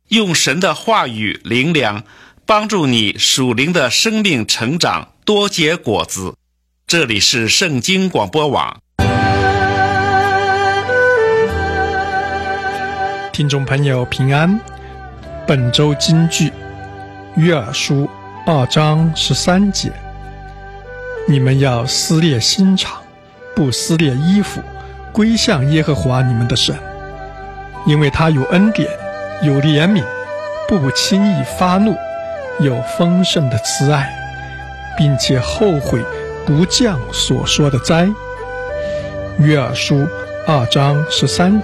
用神的话语灵粮，帮助你属灵的生命成长，多结果子。这里是圣经广播网。 听众朋友平安，本周金句约珥书2章13节：你们要撕裂心肠，不撕裂衣服，归向耶和华你们的神，因为他有恩典，有怜悯，不轻易发怒，有丰盛的慈爱，并且后悔不降所说的灾。约珥书2章13节。